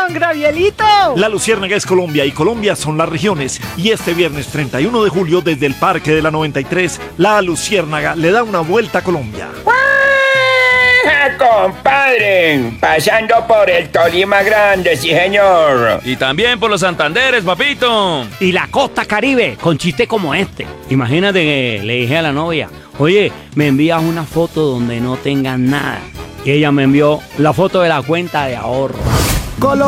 don Gravielito! La Luciérnaga es Colombia y Colombia son las regiones. Y este viernes 31 de julio, desde el Parque de la 93, la Luciérnaga le da una vuelta a Colombia. Compadre, pasando por el Tolima Grande, sí señor. Y también por los Santanderes, papito. Y la costa Caribe, con chistes como este. Imagínate que le dije a la novia, oye, me envías una foto donde no tengas nada. Y ella me envió la foto de la cuenta de ahorro.